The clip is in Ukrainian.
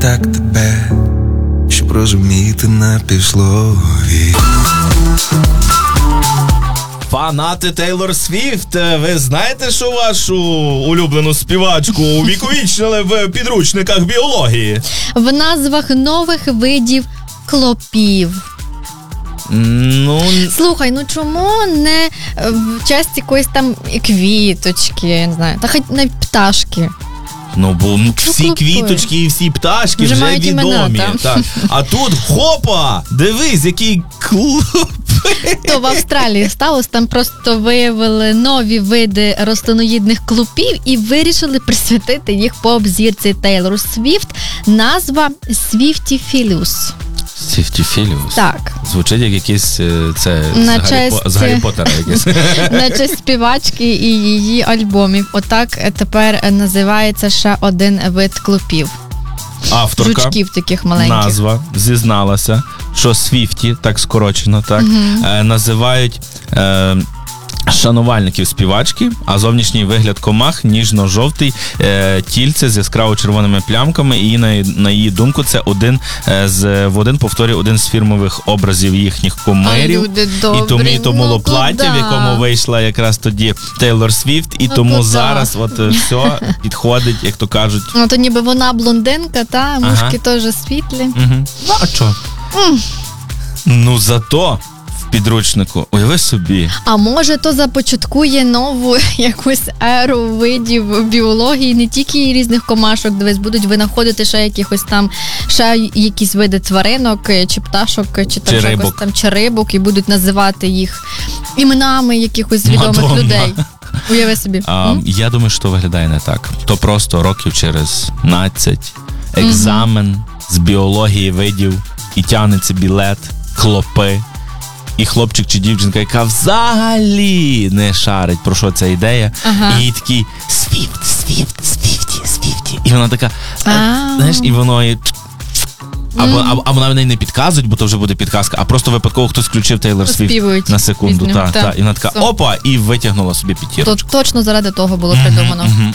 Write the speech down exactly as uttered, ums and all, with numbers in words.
так тебе, щоб розуміти на півслові. Фанати Тейлор Свіфт, ви знаєте, що вашу улюблену співачку увіковічнили в підручниках біології? В назвах нових видів клопів. Ну... Слухай, ну чому не в честь якоїсь там квіточки, я не знаю, та хоч навіть пташки? Ну, бо ну, всі клопи. Квіточки і всі пташки вже, вже відомі. імена, так. А тут, хопа, дивись, який клуб. То в Австралії сталося, там просто виявили нові види рослиноїдних клопів і вирішили присвятити їх по обзірці Тейлор Свіфт. Назва Свіфтіфіліус. Свіфтіфіліус? Так. Звучить як якийсь це, на з, Гаррі, честь... По... з Гаррі Поттера якийсь. На честь співачки і її альбомів. Отак тепер називається ще один вид клопів. Авторка, жучків таких маленьких. Назва зізналася, що Свіфті, так скорочено, так, угу. е, називають е, шанувальників співачки, а зовнішній вигляд комах ніжно-жовтий, е, тільце з яскраво червоними плямками, і на, на її думку це один е, з, в один повторює один з фірмових образів їхніх кумирів. Люди добрі, і тому, і тому ну, плаття, куда? в якому вийшла якраз тоді Тейлор Свіфт, і ну, тому куда? зараз от все підходить, як то кажуть. Ну, то ніби вона блондинка, та, мушки ага. теж світлі. Угу. Ну, а чо? Mm. Ну, зато в підручнику, уяви собі. А може, то започаткує нову якусь еру видів біології, не тільки різних комашок, дивись, будуть винаходити ще якихось там, ще якісь види тваринок, чи пташок, чи там, чи чи рибок. там, чи рибок, і будуть називати їх іменами якихось відомих Мадонна. людей. Уяви собі. А, я думаю, що виглядає не так. То просто років через надцять, екзамен mm-hmm. з біології видів, і тягнеться білет, клопи, і хлопчик чи дівчинка, яка взагалі не шарить, про що ця ідея, ага. і їй такий Свіфт, Свіфт, Свіфті, Свіфті. І вона така, знаєш, і воно і... Або, або, або навіть не підказують, бо то вже буде підказка, а просто випадково хтось включив Тейлор Свіфт на секунду. Та, та, і вона така, опа, і витягнула собі п'ятірочку. То точно заради того було придумано. Угу, угу.